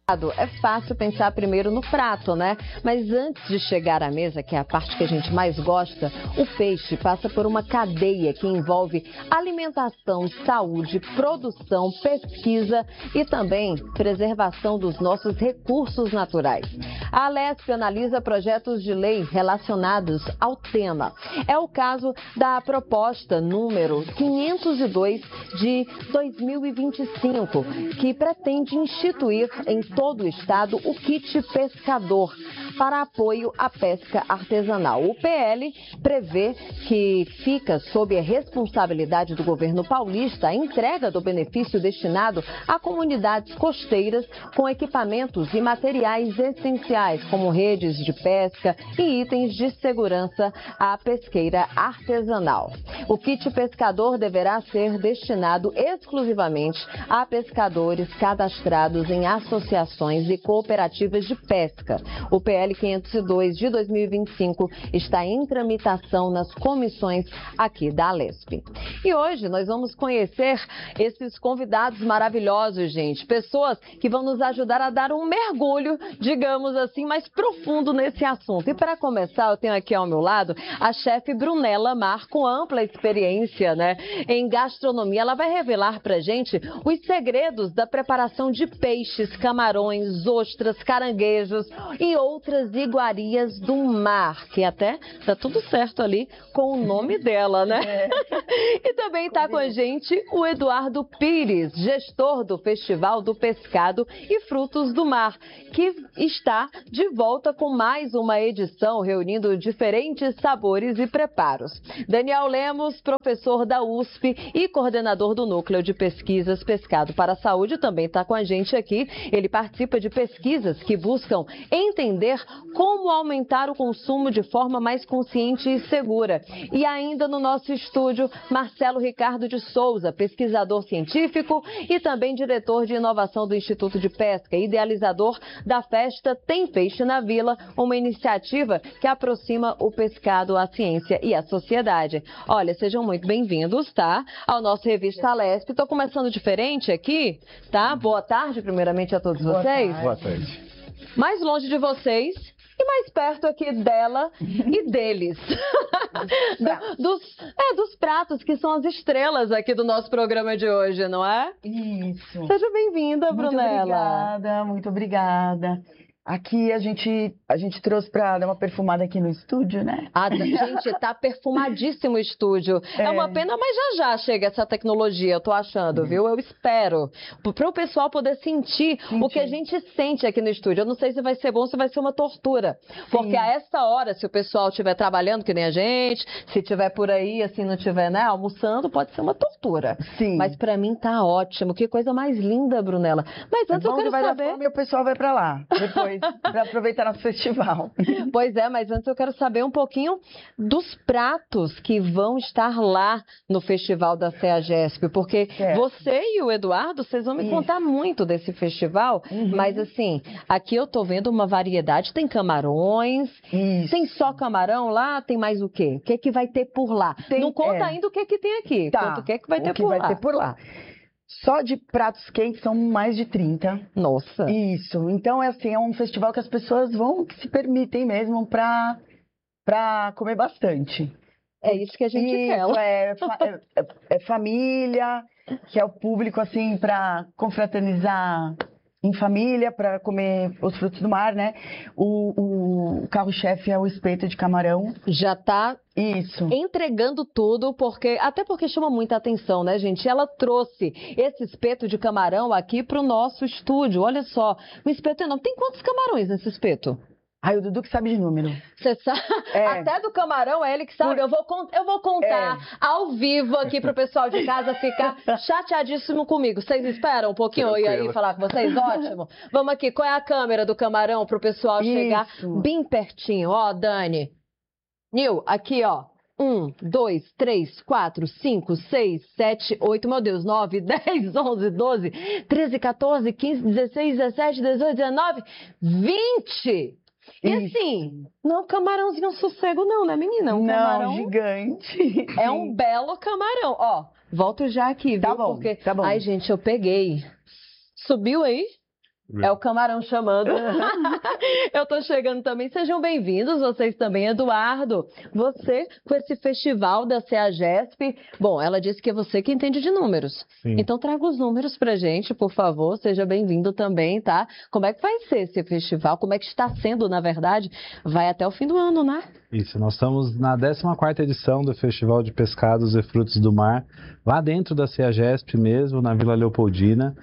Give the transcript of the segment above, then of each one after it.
É fácil pensar primeiro no prato, né? Mas antes de chegar à mesa, que é a parte que a gente mais gosta, o peixe passa por uma cadeia que envolve alimentação, saúde, produção, pesquisa e também preservação dos nossos recursos naturais. A Alesp analisa projetos de lei relacionados ao tema. É o caso da proposta número 502 de 2025, que pretende instituir em todo o estado o kit pescador para apoio à pesca artesanal. O PL prevê que fica sob a responsabilidade do governo paulista a entrega do benefício destinado a comunidades costeiras com equipamentos e materiais essenciais, como redes de pesca e itens de segurança à pesqueira artesanal. O kit pescador deverá ser destinado exclusivamente a pescadores cadastrados em associações e cooperativas de pesca. O PL 502 de 2025 está em tramitação nas comissões aqui da Alesp. E hoje nós vamos conhecer esses convidados maravilhosos, gente. Pessoas que vão nos ajudar a dar um mergulho, digamos assim, mais profundo nesse assunto. E para começar, eu tenho aqui ao meu lado a chefe Brunella Mar, com ampla experiência, né, em gastronomia. Ela vai revelar pra gente os segredos da preparação de peixes, camarões, ostras, caranguejos e outras iguarias do mar, que até tá tudo certo ali com o nome dela, né? E também tá com a gente o Eduardo Pires, gestor do Festival do Pescado e Frutos do Mar, que está de volta com mais uma edição reunindo diferentes sabores e preparos. Daniel Lemos, professor da USP e coordenador do Núcleo de Pesquisas Pescado para a Saúde, também está com a gente aqui. Ele participa de pesquisas que buscam entender como aumentar o consumo de forma mais consciente e segura. E ainda no nosso estúdio, Marcelo Ricardo de Souza, pesquisador científico e também diretor de inovação do Instituto de Pesca, idealizador da festa Tem Peixe na Vila, uma iniciativa que aproxima o pescado à ciência e à sociedade. Olha, sejam muito bem-vindos, tá? Ao nosso Revista Alesp. Estou começando diferente aqui, tá? Boa tarde, primeiramente, a todos vocês. Boa tarde. Mais longe de vocês e mais perto aqui dela e deles. Dos pratos que são as estrelas aqui do nosso programa de hoje, não é? Isso. Seja bem-vinda, Brunella. Muito obrigada. Aqui a gente trouxe para dar uma perfumada aqui no estúdio, né? Gente, tá perfumadíssimo o estúdio. É uma pena, mas já chega essa tecnologia, eu tô achando, viu? Eu espero. Para o pessoal poder sentir o que a gente sente aqui no estúdio. Eu não sei se vai ser bom, se vai ser uma tortura. Porque a essa hora, se o pessoal estiver trabalhando, que nem a gente, se estiver por aí, assim, não estiver, né, almoçando, pode ser uma tortura. Sim. Mas para mim tá ótimo. Que coisa mais linda, Brunella. Mas antes eu quero saber... E o pessoal vai para lá, depois. Para aproveitar nosso festival. Pois é, mas antes eu quero saber um pouquinho dos pratos que vão estar lá no Festival da CEAGESP, porque você e o Eduardo, vocês vão me contar muito desse festival, mas assim, aqui eu tô vendo uma variedade, tem camarões, tem só camarão lá, tem mais o quê? O que é que vai ter por lá? Não conta ainda o que é que tem aqui, conta o que é que vai ter por lá. Vai ter por lá. Só de pratos quentes são mais de 30. Nossa! Isso. Então, é um festival que as pessoas vão, que se permitem mesmo para comer bastante. É isso que a gente quer. É família, que é o público, assim, para confraternizar em família, para comer os frutos do mar, né? O carro-chefe é o espeto de camarão. Já tá Isso. entregando tudo, até porque chama muita atenção, né, gente? Ela trouxe esse espeto de camarão aqui para o nosso estúdio. Olha só, um espeto enorme. Tem quantos camarões nesse espeto? Ai, o Dudu que sabe de número. Você sabe? Até do camarão é ele que sabe. Eu vou contar ao vivo aqui pro pessoal de casa ficar chateadíssimo comigo. Vocês esperam um pouquinho e aí falar com vocês? Ótimo. Vamos aqui, qual é a câmera do camarão pro pessoal chegar bem pertinho? Ó, Dani. Nil, aqui, ó. 1, 2, 3, 4, 5, 6, 7, 8, meu Deus, 9, 10, 11, 12, 13, 14, 15, 16, 17, 18, 19, 20! E assim, não é um camarãozinho sossego não, né, menina? É um camarão gigante. É um belo camarão. Ó, volto já aqui, viu? Tá bom, porque... tá bom. Ai, gente, eu peguei. Subiu aí? É o camarão chamando. Eu tô chegando também. Sejam bem-vindos, vocês também, Eduardo. Você, com esse festival da CEAGESP, bom, ela disse que é você que entende de números. Sim. Então traga os números pra gente, por favor. Seja bem-vindo também, tá? Como é que vai ser esse festival? Como é que está sendo, na verdade? Vai até o fim do ano, né? Isso, nós estamos na 14ª edição do Festival de Pescados e Frutos do Mar, lá dentro da CEAGESP mesmo, na Vila Leopoldina.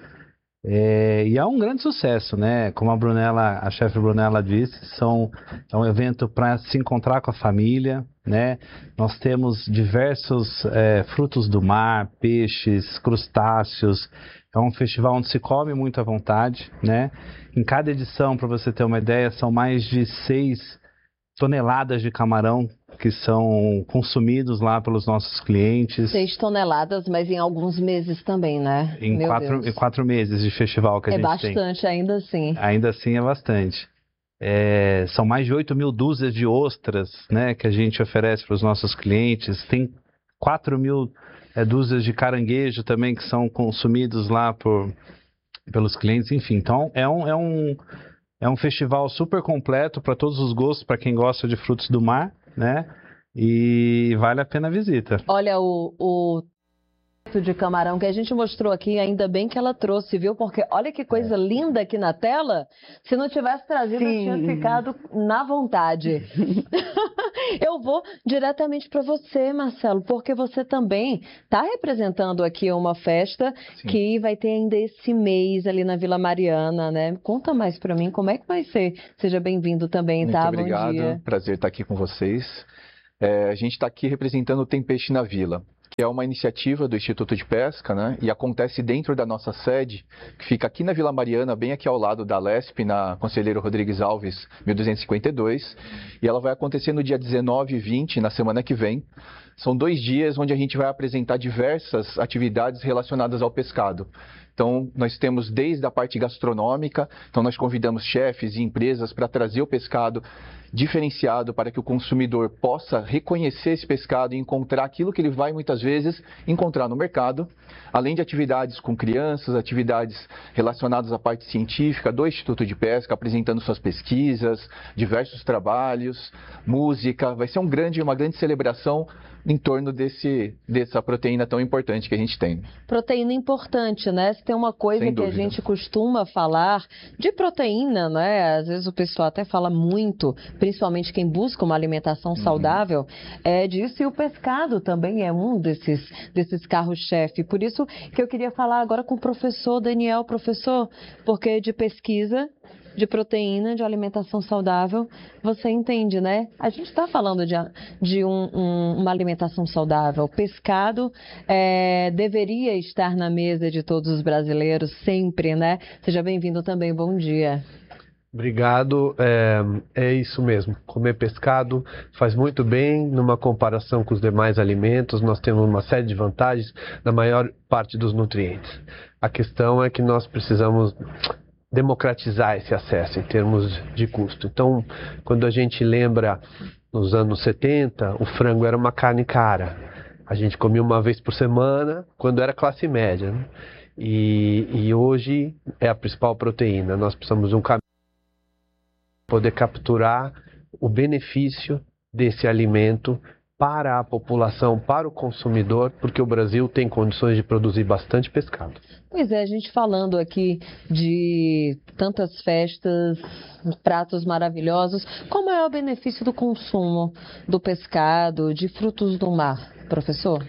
E é um grande sucesso, né? Como a chefe Brunella disse, é um evento para se encontrar com a família, né? Nós temos diversos frutos do mar, peixes, crustáceos. É um festival onde se come muito à vontade, né? Em cada edição, para você ter uma ideia, são mais de 6 toneladas de camarão que são consumidos lá pelos nossos clientes. 6 toneladas, mas em alguns meses também, né? Em 4 meses de festival que a gente tem. É bastante, ainda assim. Ainda assim é bastante. São mais de 8.000 dúzias de ostras, né, que a gente oferece para os nossos clientes. Tem 4.000 dúzias de caranguejo também que são consumidos lá pelos clientes. Enfim, então é um festival super completo para todos os gostos, para quem gosta de frutos do mar, né? E vale a pena a visita. Olha, o de camarão que a gente mostrou aqui, ainda bem que ela trouxe, viu? Porque olha que coisa linda aqui na tela. Se não tivesse trazido, eu tinha ficado na vontade. Eu vou diretamente para você, Marcelo, porque você também está representando aqui uma festa que vai ter ainda esse mês ali na Vila Mariana, né? Conta mais para mim como é que vai ser. Seja bem-vindo também, tá? Muito obrigado. Bom dia. Prazer estar aqui com vocês. A gente está aqui representando o Tem Peixe na Vila, que é uma iniciativa do Instituto de Pesca, né? E acontece dentro da nossa sede, que fica aqui na Vila Mariana, bem aqui ao lado da Lesp, na Conselheiro Rodrigues Alves, 1252. E ela vai acontecer no dia 19 e 20, na semana que vem. São 2 dias onde a gente vai apresentar diversas atividades relacionadas ao pescado. Então, nós temos desde a parte gastronômica, então nós convidamos chefes e empresas para trazer o pescado diferenciado para que o consumidor possa reconhecer esse pescado e encontrar aquilo que ele vai muitas vezes encontrar no mercado, além de atividades com crianças, atividades relacionadas à parte científica do Instituto de Pesca, apresentando suas pesquisas, diversos trabalhos, música. Vai ser uma grande celebração em torno dessa proteína tão importante que a gente tem. Proteína importante, né? Se tem uma coisa que a gente costuma falar de proteína, né? Às vezes o pessoal até fala muito, principalmente quem busca uma alimentação saudável, é disso, e o pescado também é um desses carros-chefe. Por isso que eu queria falar agora com o professor Daniel. Professor, porque de pesquisa, de proteína, de alimentação saudável, você entende, né? A gente está falando de uma alimentação saudável. O pescado deveria estar na mesa de todos os brasileiros sempre, né? Seja bem-vindo também, bom dia. Obrigado, é isso mesmo, comer pescado faz muito bem numa comparação com os demais alimentos. Nós temos uma série de vantagens na maior parte dos nutrientes. A questão é que nós precisamos democratizar esse acesso em termos de custo. Então, quando a gente lembra nos anos 70, o frango era uma carne cara. A gente comia uma vez por semana quando era classe média, né? E hoje é a principal proteína. Nós precisamos de um caminho para poder capturar o benefício desse alimento para a população, para o consumidor, porque o Brasil tem condições de produzir bastante pescado. Pois é, a gente falando aqui de tantas festas, pratos maravilhosos, como é o benefício do consumo do pescado, de frutos do mar, professor?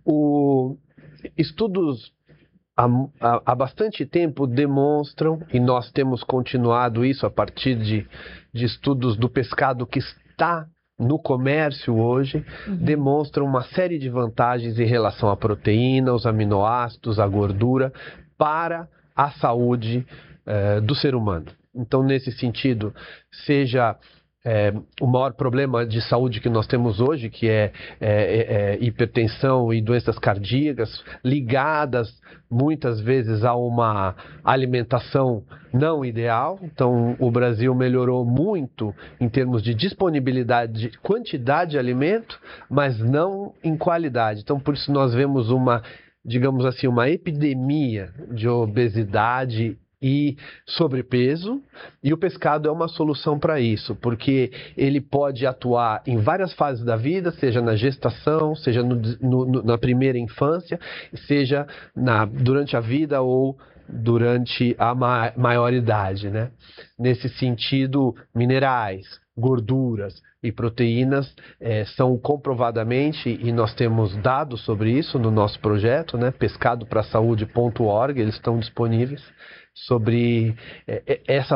Estudos há bastante tempo demonstram, e nós temos continuado isso a partir de estudos do pescado que está no comércio hoje, demonstram uma série de vantagens em relação à proteína, aos aminoácidos, à gordura, para a saúde do ser humano. Então, nesse sentido, seja o maior problema de saúde que nós temos hoje, que é hipertensão e doenças cardíacas, ligadas muitas vezes a uma alimentação não ideal. Então, o Brasil melhorou muito em termos de disponibilidade, de quantidade de alimento, mas não em qualidade. Então, por isso nós vemos digamos assim, uma epidemia de obesidade e sobrepeso, e o pescado é uma solução para isso, porque ele pode atuar em várias fases da vida, seja na gestação, seja na primeira infância, seja durante a vida ou durante a maioridade, né? Nesse sentido, minerais, gorduras e proteínas são comprovadamente, e nós temos dados sobre isso no nosso projeto, né? pescadoprasaude.org, eles estão disponíveis, sobre essa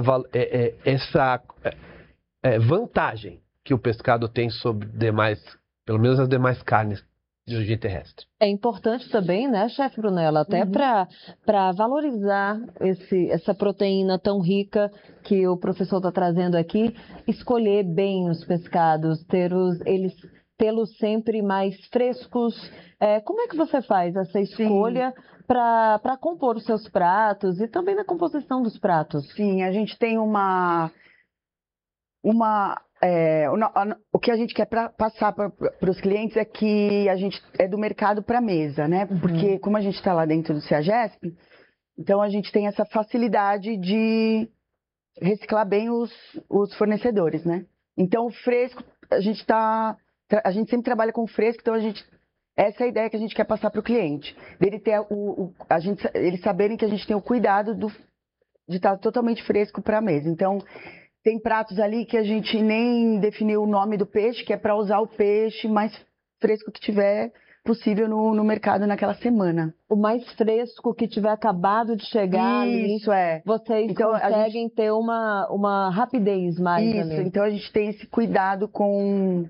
vantagem que o pescado tem sobre pelo menos as demais carnes de origem terrestre. É importante também, né, chefe Brunella, até para valorizar essa proteína tão rica que o professor está trazendo aqui, escolher bem os pescados, tê-los sempre mais frescos. Como é que você faz essa escolha para compor os seus pratos e também na composição dos pratos? Sim, a gente tem o que a gente quer passar para os clientes é que a gente é do mercado para a mesa, né? Porque como a gente está lá dentro do CEAGESP, então a gente tem essa facilidade de reciclar bem os fornecedores, né? Então o fresco, a gente sempre trabalha com fresco, então essa é a ideia que a gente quer passar para o cliente. Dele ter eles saberem que a gente tem o cuidado de estar totalmente fresco para a mesa. Então, tem pratos ali que a gente nem definiu o nome do peixe, que é para usar o peixe mais fresco que tiver possível no mercado naquela semana. O mais fresco que tiver acabado de chegar ali, vocês conseguem ter uma rapidez mais. Isso, ali. Então a gente tem esse cuidado com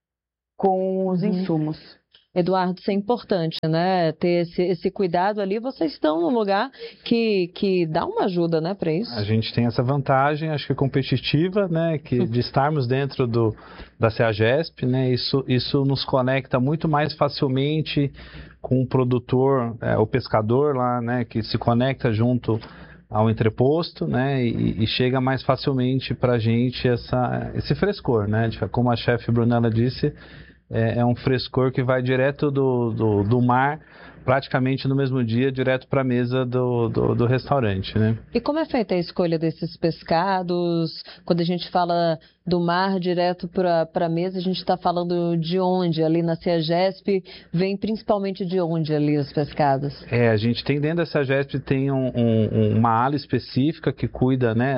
os insumos. Eduardo, isso é importante, né? Ter esse cuidado ali. Vocês estão num lugar que dá uma ajuda, né, para isso? A gente tem essa vantagem, acho que competitiva, né, de estarmos dentro da CEAGESP, né? Isso nos conecta muito mais facilmente com o produtor, o pescador lá, né, que se conecta junto ao entreposto, né, e chega mais facilmente para a gente esse frescor, né? Como a chefe Brunella disse, é um frescor que vai direto do mar, praticamente no mesmo dia, direto para a mesa do restaurante, né? E como é feita a escolha desses pescados? Quando a gente fala do mar direto para a mesa, a gente está falando de onde? Ali na CEAGESP, vem principalmente de onde ali os pescados? A gente tem dentro da CEAGESP, tem uma ala específica que cuida, né,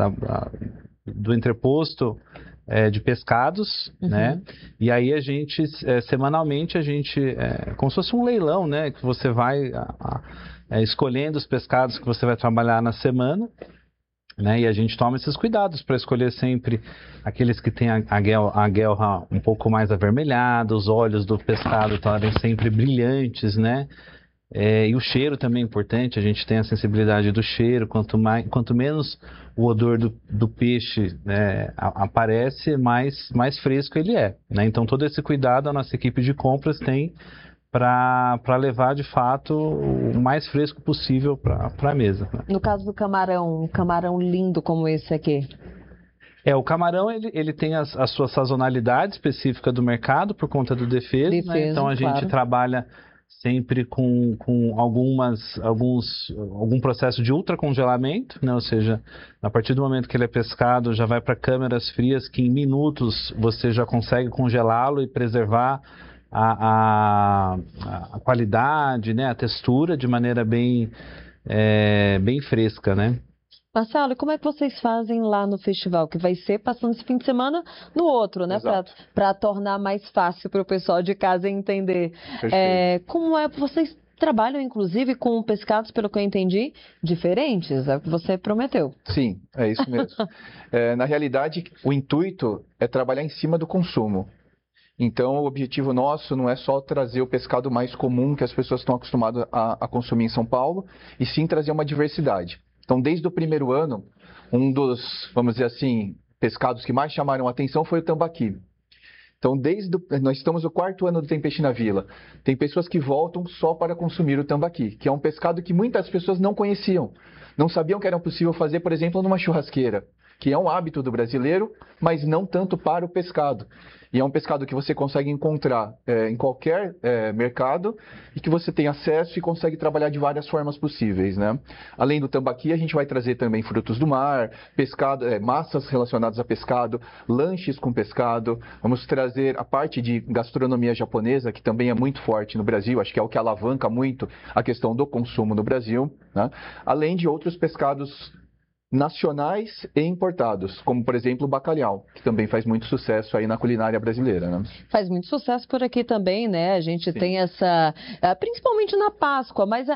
do entreposto de pescados, né? E aí a gente, semanalmente, como se fosse um leilão, né? Que você vai escolhendo os pescados que você vai trabalhar na semana, né? E a gente toma esses cuidados para escolher sempre aqueles que têm a guelra um pouco mais avermelhada, os olhos do pescado estarem sempre brilhantes, né? E o cheiro também é importante, a gente tem a sensibilidade do cheiro, quanto menos o odor do peixe, né, aparece, mais fresco ele é, né? Então todo esse cuidado a nossa equipe de compras tem para levar de fato o mais fresco possível para a mesa, né? No caso do camarão, um camarão lindo como esse aqui. O camarão ele tem a sua sazonalidade específica do mercado por conta do defeso, né? Então a gente trabalha sempre com algum processo de ultracongelamento, né? Ou seja, a partir do momento que ele é pescado, já vai para câmeras frias que em minutos você já consegue congelá-lo e preservar a qualidade, né? A textura de maneira bem fresca, né? Marcelo, e como é que vocês fazem lá no festival? Que vai ser passando esse fim de semana no outro, né? Para tornar mais fácil para o pessoal de casa entender. Como vocês trabalham, inclusive, com pescados, pelo que eu entendi, diferentes? É o que você prometeu. Sim, é isso mesmo. Na realidade, o intuito é trabalhar em cima do consumo. Então, o objetivo nosso não é só trazer o pescado mais comum que as pessoas estão acostumadas a consumir em São Paulo, e sim trazer uma diversidade. Então, desde o primeiro ano, um dos, vamos dizer assim, pescados que mais chamaram a atenção foi o tambaqui. Então, nós estamos no 4º ano do Tem Peixe na Vila. Tem pessoas que voltam só para consumir o tambaqui, que é um pescado que muitas pessoas não conheciam. Não sabiam que era possível fazer, por exemplo, numa churrasqueira, que é um hábito do brasileiro, mas não tanto para o pescado. E é um pescado que você consegue encontrar em qualquer mercado e que você tem acesso e consegue trabalhar de várias formas possíveis, né? Além do tambaqui, a gente vai trazer também frutos do mar, pescado, massas relacionadas a pescado, lanches com pescado. Vamos trazer a parte de gastronomia japonesa, que também é muito forte no Brasil, acho que é o que alavanca muito a questão do consumo no Brasil, né? Além de outros pescados nacionais e importados, como por exemplo o bacalhau, que também faz muito sucesso aí na culinária brasileira, né? Faz muito sucesso por aqui também, né? A gente Sim. tem principalmente na Páscoa, mas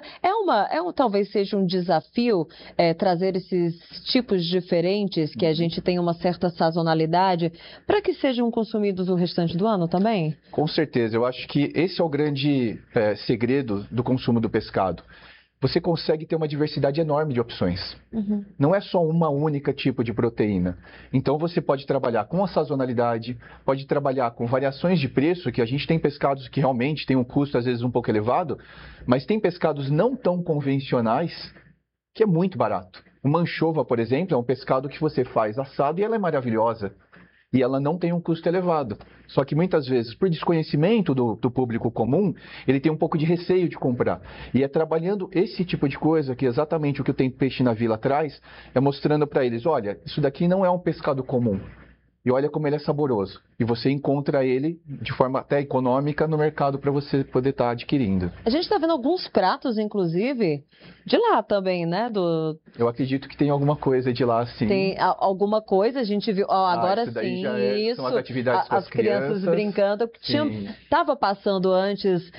talvez seja um desafio trazer esses tipos diferentes, que a gente tem uma certa sazonalidade, para que sejam consumidos o restante do ano também? Com certeza, eu acho que esse é o grande segredo do consumo do pescado. Você consegue ter uma diversidade enorme de opções. Uhum. Não é só uma única tipo de proteína. Então você pode trabalhar com a sazonalidade, pode trabalhar com variações de preço, que a gente tem pescados que realmente têm um custo às vezes um pouco elevado, mas tem pescados não tão convencionais que é muito barato. Uma anchova, por exemplo, é um pescado que você faz assado e ela é maravilhosa. E ela não tem um custo elevado. Só que muitas vezes, por desconhecimento do público comum, ele tem um pouco de receio de comprar. E é trabalhando esse tipo de coisa, que é exatamente o que o Tem Peixe na Vila traz, é mostrando para eles, olha, isso daqui não é um pescado comum. E olha como ele é saboroso. E você encontra ele de forma até econômica no mercado para você poder estar adquirindo. A gente está vendo alguns pratos, inclusive, de lá também, né? Eu acredito que tem alguma coisa de lá, sim. Tem alguma coisa, a gente viu. Agora isso daí sim, já são as atividades com as crianças brincando. Estava passando antes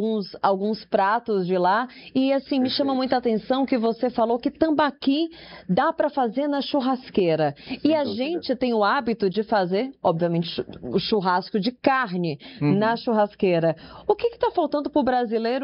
alguns pratos de lá. E assim, me chama muita atenção que você falou que tambaqui dá para fazer na churrasqueira. E a gente tem o hábito de fazer, obviamente, o churrasco de carne na churrasqueira. O que está faltando para o brasileiro